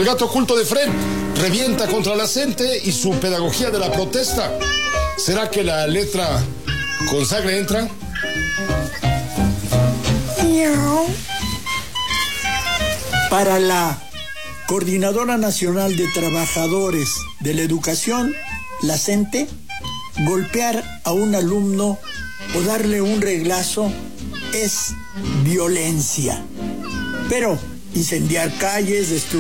El gato oculto de Fred revienta contra la CENTE y su pedagogía de la protesta. ¿Será que la letra con sangre entra? Para la Coordinadora Nacional de Trabajadores de la Educación, la CENTE, golpear a un alumno o darle un reglazo es violencia. Pero incendiar calles, destruir